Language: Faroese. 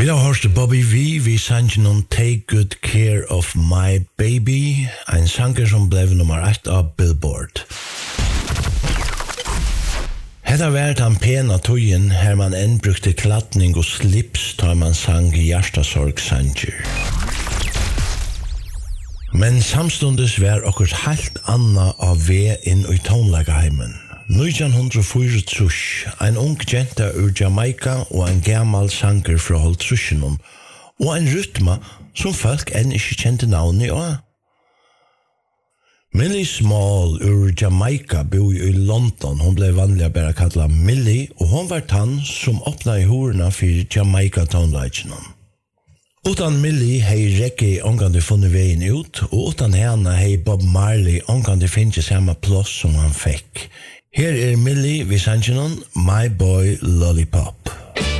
Vi har hørt Bobby V, vi sangen om Take Good Care of My Baby, en sanger som ble nummer 1 av Billboard. Hetta var den pena tøyen her man enn brukte kladdning og slips tar man sang hjertasorgsanger. Men samstundes var okkur helt anna av ve inn i tonlegaheimen. 1904, en ung jenta ur Jamaica og en gammal sanger fra Holtrusjenum, og en rytma som folk enn ikke kjente navnet av. Millie Small ur Jamaica bor i London, hun ble vanlig bare kallet Millie, og hun var tann som åpna i horna for Jamaica-tonlegjennom. Utan Millie hei reggae omgående funnet veien ut, og utan henne hei Bob Marley omgående finnes samme plass som han fikk. Her Millie vid sangen My Boy Lollipop.